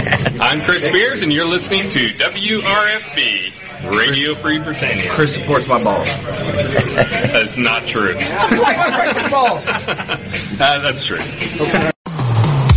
I'm Chris Spears, and you're listening to WRFB, Radio Free Britannia. Chris supports my balls. That's not true. I want to break his balls. That's true.